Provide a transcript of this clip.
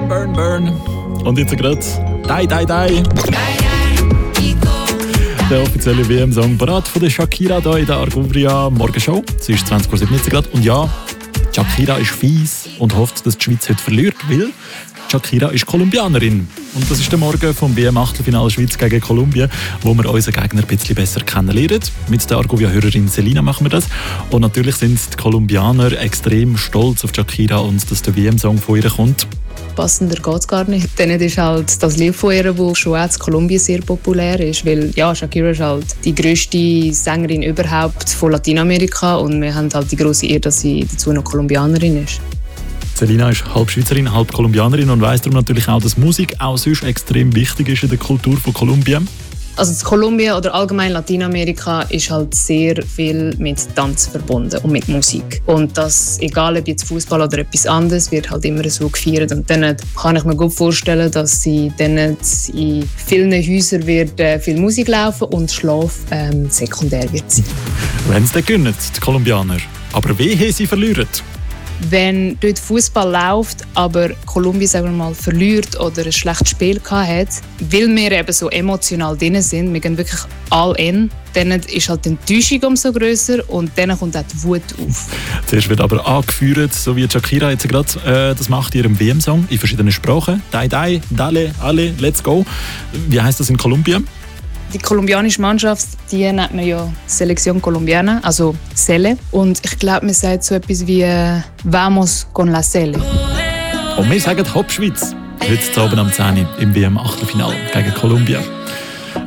Burn, Burn. Und jetzt gerade Die, Die, Die. Der offizielle WM-Song parat von der Shakira hier in der Argovia Morgenshow. Es ist 20:17 Uhr. Und ja, Shakira ist fies und hofft, dass die Schweiz heute verliert, weil Shakira ist Kolumbianerin. Und das ist der Morgen vom WM-Achtelfinale Schweiz gegen Kolumbien, wo wir unseren Gegner ein bisschen besser kennenlernen. Mit der Argovia-Hörerin Selina machen wir das. Und natürlich sind die Kolumbianer extrem stolz auf Shakira und dass der WM-Song von ihr kommt. Passender geht es gar nicht. Dann ist halt das Lied von ihr, das schon in Kolumbien sehr populär ist. Weil ja, Shakira ist halt die grösste Sängerin überhaupt von Lateinamerika und wir haben halt die grosse Ehre, dass sie dazu noch Kolumbianerin ist. Selina ist halb Schweizerin, halb Kolumbianerin und weiss darum natürlich auch, dass Musik auch sonst extrem wichtig ist in der Kultur von Kolumbien. Also das Kolumbien oder allgemein Lateinamerika ist halt sehr viel mit Tanz verbunden und mit Musik. Und das, egal ob jetzt Fußball oder etwas anderes, wird halt immer so gefeiert. Und dann kann ich mir gut vorstellen, dass sie dann in vielen Häusern wird viel Musik laufen und Schlaf sekundär wird sein. Wenn sie dann gewinnen, die Kolumbianer. Aber wehe, sie verlieren. Wenn dort Fußball läuft, aber Kolumbien sagen wir mal, verliert oder ein schlechtes Spiel hat, weil wir eben so emotional drin sind, wir gehen wirklich all in, dann ist halt die Enttäuschung umso grösser und dann kommt auch die Wut auf. Zuerst wird aber angeführt, so wie Shakira jetzt gerade das macht in ihrem WM-Song in verschiedenen Sprachen. Die, die, dale, alle, let's go. Wie heisst das in Kolumbien? Die kolumbianische Mannschaft, die nennt man ja Selección Colombiana, also Sele. Und ich glaube, man sagt so etwas wie «Vamos con la Sele». Und wir sagen «Hopp Schweiz». Heute Abend am 10 Uhr im WM-Achtelfinale gegen Kolumbien.